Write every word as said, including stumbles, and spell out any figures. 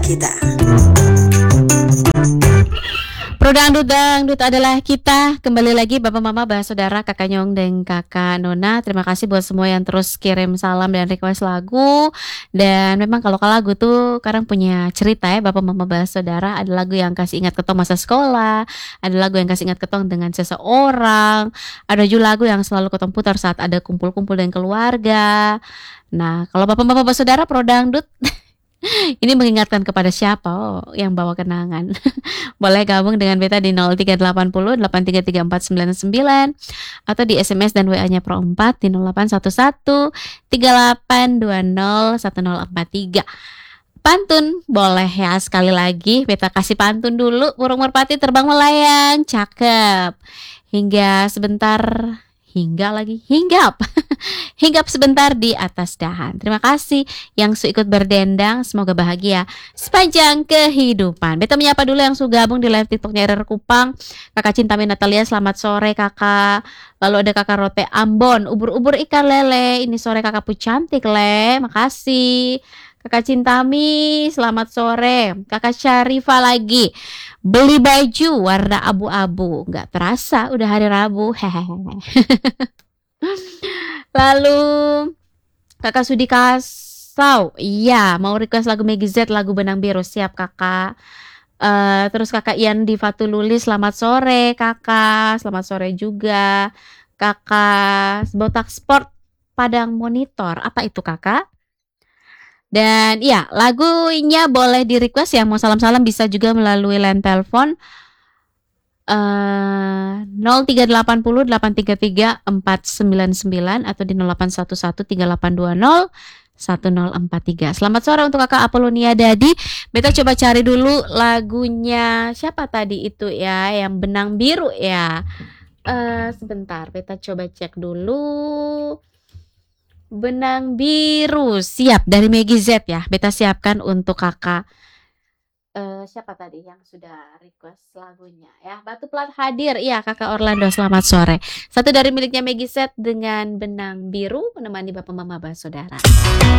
kita. Pro Dangdut Dangdut adalah kita. Kembali lagi Bapak Mama, Bah Saudara, Kakak Nyong dan Kakak Nona. Terima kasih buat semua yang terus kirim salam dan request lagu. Dan memang kalau ke lagu tuh kadang punya cerita ya Bapak Mama, Bah Saudara. Ada lagu yang kasih ingat ketong masa sekolah, ada lagu yang kasih ingat ketong dengan seseorang, ada juga lagu yang selalu ketong putar saat ada kumpul-kumpul dengan keluarga. Nah, kalau Bapak Mama, Bah Saudara, Pro Dangdut ini mengingatkan kepada siapa oh, yang bawa kenangan. Boleh gabung dengan beta di nol tiga delapan nol delapan tiga tiga empat sembilan sembilan atau di S M S dan W A-nya Pro empat di nol delapan satu satu tiga delapan dua nol satu nol empat tiga. Pantun boleh ya, sekali lagi beta kasih pantun dulu. Burung merpati terbang melayang, cakep. Hingga sebentar, hingga lagi, hinggap. Hinggap sebentar di atas dahan. Terima kasih yang su ikut berdendang, semoga bahagia sepanjang kehidupan. Beta menyapa dulu yang su gabung di live TikToknya R R Kupang. Kakak Cintami Natalia, selamat sore kakak. Lalu ada kakak Rote Ambon, ubur-ubur ikan lele. Ini sore kakak pu cantik le, makasih. Kakak Cintami, selamat sore. Kakak Syarifa lagi beli baju warna abu-abu. Nggak terasa udah hari Rabu. Hehehe. Lalu kakak Sudi Kasau, iya mau request lagu Meggy Z, lagu Benang Biru. Siap kakak. Uh, terus kakak Ian di Fatululi, selamat sore kakak. Selamat sore juga kakak Botak Sport Padang Monitor. Apa itu kakak? Dan iya, lagunya boleh di request, yang mau salam-salam bisa juga melalui line telepon Uh, nol tiga delapan nol delapan tiga tiga empat sembilan sembilan atau di nol delapan satu satu tiga delapan dua nol satu nol empat tiga. Selamat sore untuk kakak Apolonia Dadi. Beta coba cari dulu lagunya siapa tadi itu ya, yang Benang Biru ya. Uh, sebentar, beta coba cek dulu. Benang Biru, siap, dari Meggy Z ya. Beta siapkan untuk kakak. Uh, siapa tadi yang sudah request lagunya ya? Batu Plat hadir, iya kakak Orlando, selamat sore. Satu dari miliknya Meggy Z dengan Benang Biru menemani Bapak Mama, Bah Saudara.